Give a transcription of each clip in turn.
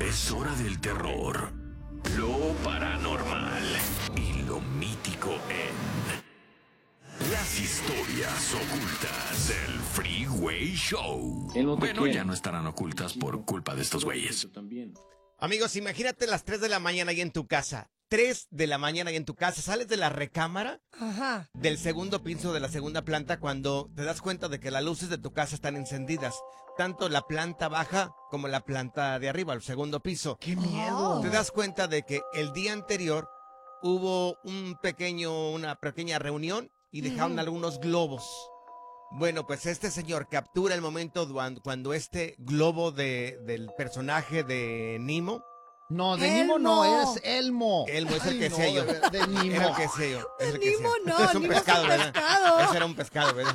Es hora del terror, lo paranormal y lo mítico en Las Historias Ocultas del Freeway Show. Bueno, ya no estarán ocultas por culpa de estos güeyes. Amigos, imagínate las 3 de la mañana ahí en tu casa. 3 de la mañana ahí en tu casa. Sales de la recámara del segundo piso de la segunda planta cuando te das cuenta de que las luces de tu casa están encendidas. Tanto la planta baja como la planta de arriba, el segundo piso. ¡Qué miedo! Te das cuenta de que el día anterior hubo una pequeña reunión y dejaron algunos globos. Bueno, pues este señor captura el momento cuando este globo del personaje de Nemo. No, de Nemo no, es Elmo. Elmo es el que decía yo. De Nemo. Era el que decía yo. De Nemo no, es un Nemo pescado, es un ¿verdad? pescado. Ese era un pescado, ¿verdad?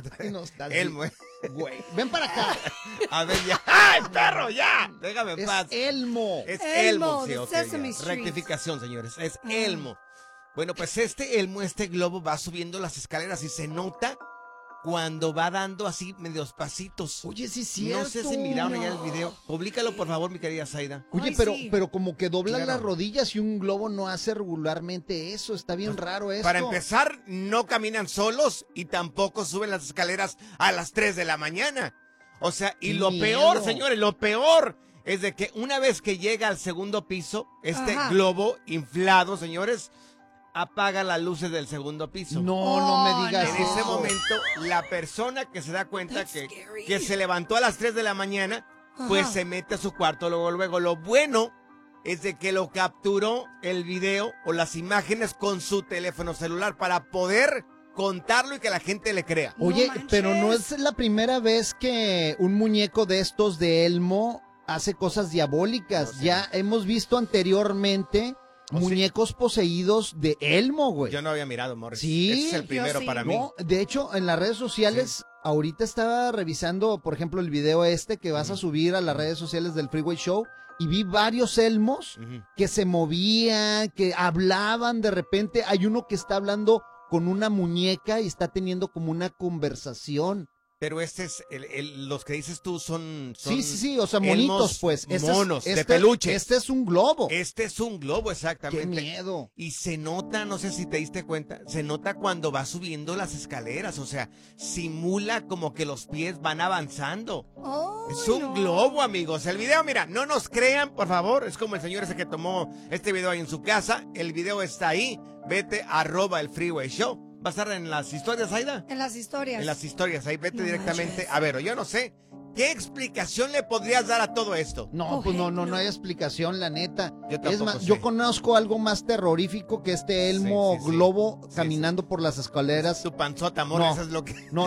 Elmo. Güey, ven para acá. A ver, ya. ¡Ay, perro, ya! Déjame en Es paz. Elmo. Es Elmo, Elmo, sí, de ok, Sesame ya. Street. Rectificación, señores. Es Elmo. Bueno, pues este globo va subiendo las escaleras y se nota cuando va dando así medios pasitos. Oye, sí es cierto. No sé si miraron ya el video. Publícalo, por favor, mi querida Zaida. Oye, Ay, pero, sí. pero como que dobla Claro. las rodillas y un globo no hace regularmente eso. Está bien raro esto. Para empezar, no caminan solos y tampoco suben las escaleras a las 3 de la mañana. O sea, y ¡Qué lo miedo! peor, señores, lo peor es de que una vez que llega al segundo piso, este Ajá. globo inflado, señores, apaga las luces del segundo piso. No me digas En ese eso. momento, la persona que se da cuenta That's que scary. se levantó a las 3 de la mañana, pues Ajá. se mete a su cuarto luego. Lo bueno es de que lo capturó el video o las imágenes con su teléfono celular para poder contarlo y que la gente le crea. Oye, manches. pero no es la primera vez que un muñeco de estos de Elmo hace cosas diabólicas. No sé. Ya hemos visto anteriormente muñecos poseídos de Elmo, güey. Yo no había mirado, Morris. Sí, Este es el yo primero sí. para mí. No, de hecho, en las redes sociales, ahorita estaba revisando, por ejemplo, el video que vas a subir a las redes sociales del Freeway Show y vi varios Elmos Ujú. que se movían, que hablaban de repente. Hay uno que está hablando con una muñeca y está teniendo como una conversación. Pero este es, los que dices tú son Sí, o sea, monitos, elmos pues. monos, de peluche. Este es un globo. Este es un globo, Qué exactamente. miedo. Y se nota, no sé si te diste cuenta, se nota cuando va subiendo las escaleras, o sea, simula como que los pies van avanzando. Ay, Es un no. globo, amigos. El video, mira, no nos crean, por favor. Es como el señor ese que tomó este video ahí en su casa. El video está ahí. Vete, @el Freeway Show. ¿Va a estar en las historias, Aida? En las historias. En las historias, ahí vete No directamente. manches. A ver, yo no sé. ¿Qué explicación le podrías dar a todo esto? No, Ok, pues no no. hay explicación, la neta. Yo Es tampoco más, sé. yo conozco algo más terrorífico que este Elmo Sí, sí, sí. globo Sí, caminando por las escaleras. Tu panzota, amor, No. eso es lo que... No,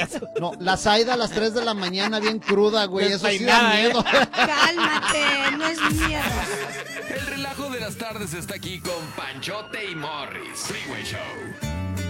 la Zaida a las 3 de la mañana bien cruda, güey. Eso sí da Despeinada, ¿eh? miedo. Cálmate, no es miedo. El relajo de las tardes está aquí con Panchote y Morris. Freeway Show.